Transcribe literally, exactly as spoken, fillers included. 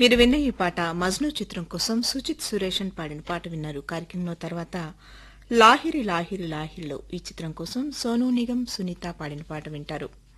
మీరు విన్న ఈ పాట మజ్ను చిత్రం కోసం సుజిత్ సురేషన్ పాడిన పాట విన్నారు. కార్యక్రమంలో తర్వాత లాహిరి లాహిరి లాహిరిలో ఈ చిత్రం కోసం సోనూ నిగం సునీత పాడిన పాట వింటారు.